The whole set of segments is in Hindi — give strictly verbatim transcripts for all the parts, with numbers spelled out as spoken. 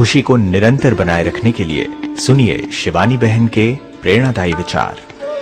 खुशी को निरंतर बनाए रखने के लिए सुनिए शिवानी बहन के प्रेरणादायी विचार।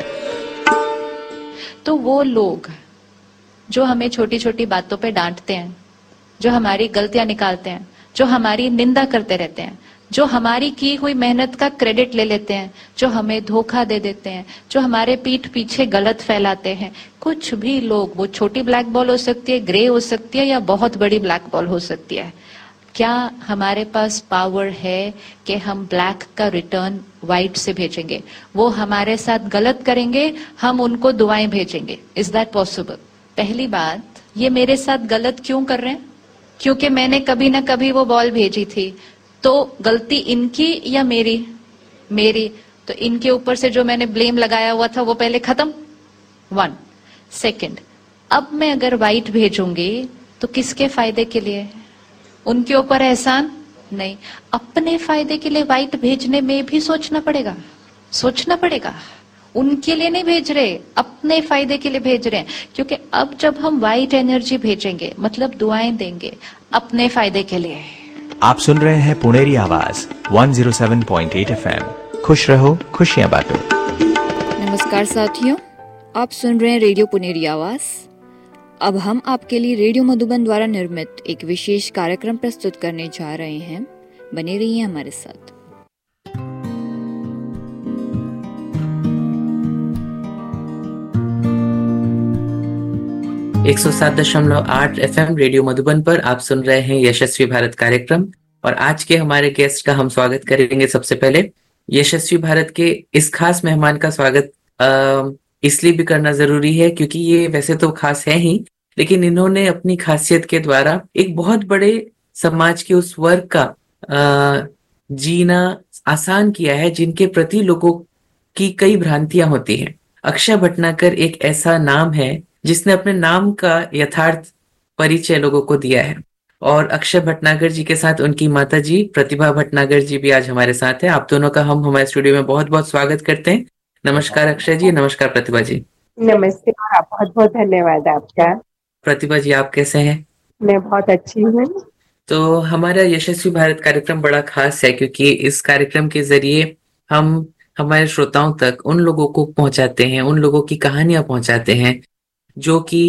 तो वो लोग जो हमें छोटी छोटी बातों पे डांटते हैं, जो हमारी गलतियां निकालते हैं, जो हमारी निंदा करते रहते हैं, जो हमारी की हुई मेहनत का क्रेडिट ले लेते हैं, जो हमें धोखा दे देते हैं, जो हमारे पीठ पीछे गलत फैलाते हैं, कुछ भी लोग, वो छोटी ब्लैक बॉल हो सकती है, ग्रे हो सकती है, या बहुत बड़ी ब्लैक बॉल हो सकती है, क्या हमारे पास पावर है कि हम ब्लैक का रिटर्न व्हाइट से भेजेंगे? वो हमारे साथ गलत करेंगे, हम उनको दुआएं भेजेंगे। Is that possible? पहली बात, ये मेरे साथ गलत क्यों कर रहे हैं? क्योंकि मैंने कभी ना कभी वो बॉल भेजी थी। तो गलती इनकी या मेरी? मेरी। तो इनके ऊपर से जो मैंने ब्लेम लगाया हुआ था वो पहले खत्म। वन सेकेंड, अब मैं अगर व्हाइट भेजूंगी तो किसके फायदे के लिए? उनके ऊपर एहसान नहीं, अपने फायदे के लिए व्हाइट भेजने में भी सोचना पड़ेगा, सोचना पड़ेगा। उनके लिए नहीं भेज रहे, अपने फायदे के लिए भेज रहे हैं। क्योंकि अब जब हम व्हाइट एनर्जी भेजेंगे, मतलब दुआएं देंगे अपने फायदे के लिए। आप सुन रहे हैं पुनेरी आवाज एक सौ सात पॉइंट आठ एफएम। खुश रहो, खुशियां बांटो। नमस्कार साथियों, आप सुन रहे हैं रेडियो पुनेरी आवाज। अब हम आपके लिए रेडियो मधुबन द्वारा निर्मित एक विशेष कार्यक्रम प्रस्तुत करने जा रहे हैं। बने रहिए हमारे साथ। एक सौ सात दशमलव आठ एफएम रेडियो मधुबन पर आप सुन रहे हैं यशस्वी भारत कार्यक्रम। और आज के हमारे गेस्ट का हम स्वागत करेंगे। सबसे पहले यशस्वी भारत के इस खास मेहमान का स्वागत आ, इसलिए भी करना जरूरी है क्योंकि ये वैसे तो खास है ही, लेकिन इन्होंने अपनी खासियत के द्वारा एक बहुत बड़े समाज के उस वर्ग का आ, जीना आसान किया है जिनके प्रति लोगों की कई भ्रांतियां होती हैं। अक्षय भटनागर एक ऐसा नाम है जिसने अपने नाम का यथार्थ परिचय लोगों को दिया है। और अक्षय भटनागर जी के साथ उनकी माता जी प्रतिभा भटनागर जी भी आज हमारे साथ हैं। आप दोनों का हम हमारे स्टूडियो में बहुत बहुत स्वागत करते हैं। नमस्कार अक्षय जी, नमस्कार प्रतिभा जी। नमस्ते और आप बहुत बहुत धन्यवाद आपका। प्रतिभा जी, आप कैसे हैं? मैं बहुत अच्छी हूँ। तो हमारा यशस्वी भारत कार्यक्रम बड़ा खास है क्योंकि इस कार्यक्रम के जरिए हम हमारे श्रोताओं तक उन लोगों को पहुंचाते हैं, उन लोगों की कहानियां पहुंचाते हैं जो कि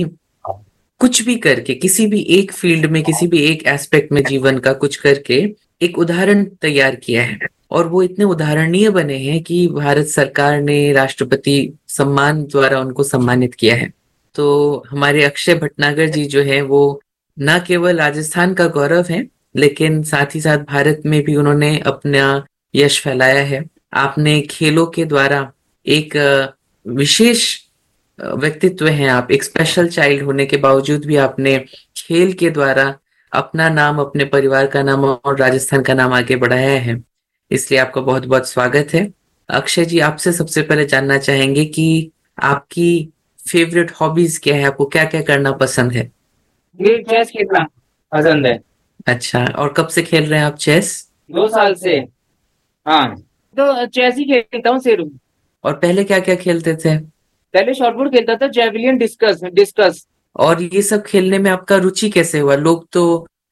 कुछ भी करके, किसी भी एक फील्ड में, किसी भी एक एस्पेक्ट में जीवन का कुछ करके एक उदाहरण तैयार किया है। और वो इतने उदाहरणीय बने हैं कि भारत सरकार ने राष्ट्रपति सम्मान द्वारा उनको सम्मानित किया है। तो हमारे अक्षय भटनागर जी जो है वो न केवल राजस्थान का गौरव है, लेकिन साथ ही साथ भारत में भी उन्होंने अपना यश फैलाया है। आपने खेलों के द्वारा एक विशेष व्यक्तित्व हैं, आप एक स्पेशल चाइल्ड होने के बावजूद भी आपने खेल के द्वारा अपना नाम, अपने परिवार का नाम और राजस्थान का नाम आगे बढ़ाया है। इसलिए आपका बहुत बहुत स्वागत है। अक्षय जी, आपसे सबसे पहले जानना चाहेंगे कि आपकी फेवरेट हॉबीज क्या है, आपको क्या क्या करना पसंद है? मुझे चेस खेलना पसंद है। अच्छा, और कब से खेल रहे हैं आप चेस? दो साल से। हाँ, तो चेस ही खेलता हूँ शेरू। और पहले क्या क्या खेलते थे? पहले शॉटपुट खेलता था, जेवलिन, डिस्कस डिस्कस और ये सब खेलने में आपका रुचि कैसे हुआ? लोग तो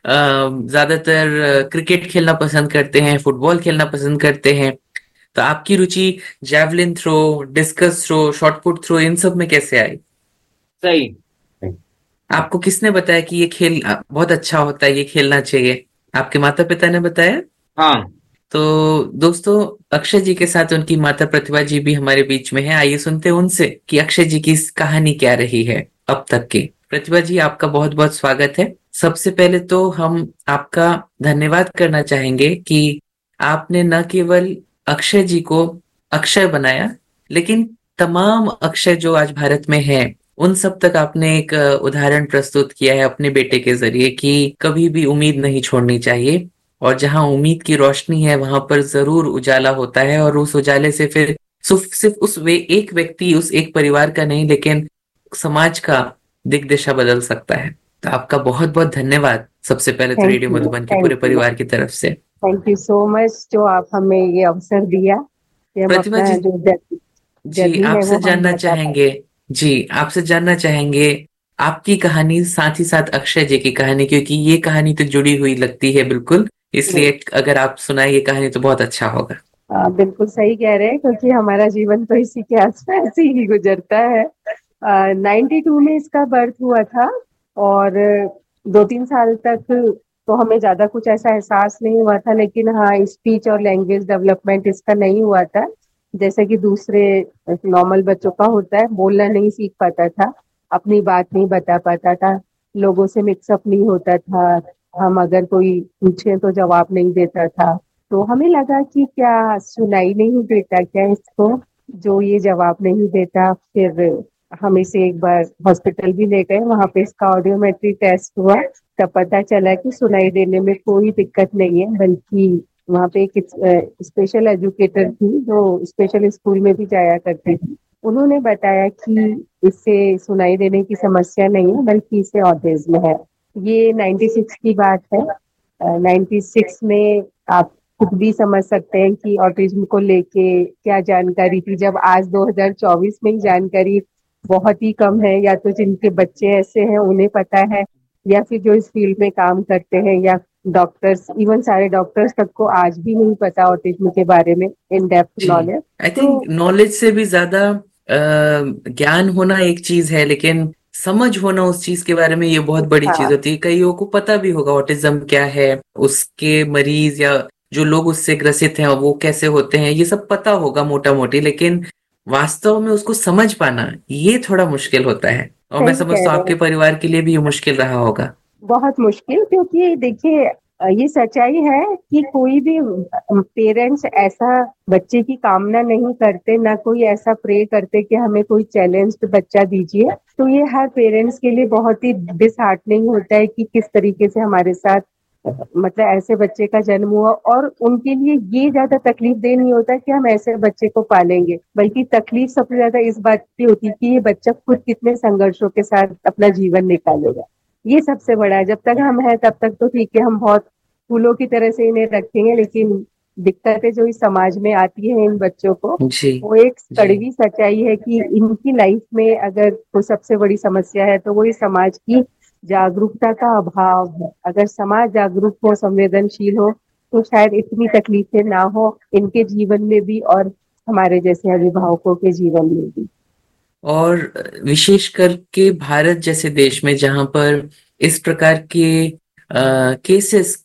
ज्यादातर क्रिकेट खेलना पसंद करते हैं, फुटबॉल खेलना पसंद करते हैं, तो आपकी रुचि javelin throw, discus throw, shot put throw, इन सब में कैसे आई? सही, आपको किसने बताया कि ये खेल बहुत अच्छा होता है, ये खेलना चाहिए? आपके माता पिता ने बताया? हाँ। तो दोस्तों, अक्षय जी के साथ उनकी माता प्रतिभा जी भी हमारे बीच में है। आइए सुनते हैं उनसे कि अक्षय जी की कहानी क्या रही है अब तक की। प्रतिभा जी, आपका बहुत बहुत स्वागत है। सबसे पहले तो हम आपका धन्यवाद करना चाहेंगे कि आपने न केवल अक्षय जी को अक्षय बनाया, लेकिन तमाम अक्षय जो आज भारत में है उन सब तक आपने एक उदाहरण प्रस्तुत किया है अपने बेटे के जरिए कि कभी भी उम्मीद नहीं छोड़नी चाहिए, और जहां उम्मीद की रोशनी है वहां पर जरूर उजाला होता है। और उस उजाले से फिर सिर्फ उस वे एक व्यक्ति, उस एक परिवार का नहीं, लेकिन समाज का दिग्दशा बदल सकता है। तो आपका बहुत बहुत धन्यवाद सबसे पहले तो रेडियो मधुबन के पूरे परिवार की तरफ से। थैंक यू सो मच जो आप हमें ये अवसर दिया। प्रतिभा जी, जी आपसे जानना चाहेंगे जी आपसे जानना चाहेंगे आपकी कहानी, साथ ही साथ अक्षय जी की कहानी, क्योंकि ये कहानी तो जुड़ी हुई लगती है बिल्कुल। इसलिए अगर आप सुनाए ये कहानी तो बहुत अच्छा होगा। आ, बिल्कुल सही कह रहे हैं, क्योंकि हमारा जीवन तो इसी के आसपास ही गुजरता है। नाइन्टी टू में इसका बर्थ हुआ था, और दो तीन साल तक तो हमें ज्यादा कुछ ऐसा एहसास नहीं हुआ था, लेकिन हाँ, स्पीच और लैंग्वेज डेवलपमेंट इसका नहीं हुआ था जैसे कि दूसरे नॉर्मल बच्चों का होता है। बोलना नहीं सीख पाता था, अपनी बात नहीं बता पाता था, लोगों से मिक्सअप नहीं होता था, हम अगर कोई पूछे तो जवाब नहीं देता था। तो हमें लगा कि क्या सुनाई नहीं देता क्या इसको, जो ये जवाब नहीं देता। फिर हम इसे एक बार हॉस्पिटल भी ले गए, वहां पे इसका ऑडियोमेट्री टेस्ट हुआ, तब पता चला कि सुनाई देने में कोई दिक्कत नहीं है, बल्कि वहाँ पे एक स्पेशल एजुकेटर थी जो स्पेशल स्कूल में भी जाया करती थी। उन्होंने बताया कि इससे सुनाई देने की समस्या नहीं है, बल्कि इसे ऑटिज्म है। ये नाइन्टी सिक्स की बात है। नाइन्टी सिक्स में आप खुद भी समझ सकते हैं कि ऑटिज्म को लेके क्या जानकारी थी, जब आज दो हज़ार चौबीस में ही जानकारी बहुत ही कम है। या तो जिनके बच्चे ऐसे हैं उन्हें पता है, या फिर जो इस फील्ड में काम करते हैं, या डॉक्टर्स, इवन सारे डॉक्टर्स तक को आज भी नहीं पता ऑटिज्म के बारे में in depth knowledge. I think knowledge से भी ज्यादा ज्ञान होना एक चीज है, लेकिन समझ होना उस चीज के बारे में ये बहुत बड़ी हाँ। चीज होती है। कईयों को पता भी होगा ऑटिज्म क्या है, उसके मरीज या जो लोग उससे ग्रसित हैं वो कैसे होते हैं, ये सब पता होगा मोटा मोटी, लेकिन वास्तव में उसको समझ पाना ये थोड़ा मुश्किल होता है। और मैं समझता हूँ आपके परिवार के लिए भी ये मुश्किल रहा होगा। बहुत मुश्किल, क्योंकि देखिए ये सच्चाई है कि कोई भी पेरेंट्स ऐसा बच्चे की कामना नहीं करते, ना कोई ऐसा प्रे करते कि हमें कोई चैलेंज्ड बच्चा दीजिए। तो ये हर पेरेंट्स के लिए बहुत ही डिसहार्टनिंग होता है कि किस तरीके से हमारे साथ मतलब ऐसे बच्चे का जन्म हुआ। और उनके लिए ये ज्यादा तकलीफ दे नहीं होता कि हम ऐसे बच्चे को पालेंगे, बल्कि तकलीफ सबसे ज्यादा इस बात की होती है कि ये बच्चा खुद कितने संघर्षों के साथ अपना जीवन निकालेगा। ये सबसे बड़ा है। जब तक हम हैं तब तक तो ठीक है, हम बहुत फूलों की तरह से इन्हें रखेंगे, लेकिन दिक्कतें जो इस समाज में आती है इन बच्चों को, वो एक कड़वी सच्चाई है कि इनकी लाइफ में अगर कोई सबसे बड़ी समस्या है तो वो इस समाज की जागरूकता का अभाव है। अगर समाज जागरूक हो, संवेदनशील हो, तो शायद इतनी तकलीफें ना हो इनके जीवन में भी और हमारे जैसे अभिभावकों के जीवन में भी। और विशेष करके भारत जैसे देश में जहां पर इस प्रकार के केसेस